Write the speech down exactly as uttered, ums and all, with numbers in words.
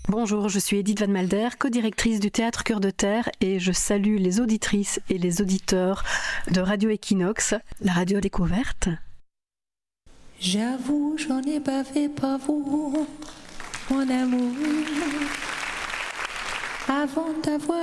Bonjour, je suis Edith Van Malder, co-directrice du Théâtre Cœur de Terre et je salue les auditrices et les auditeurs de Radio Equinox, la radio découverte. J'avoue, j'en ai bavé pas vous, mon amour. Avant d'avoir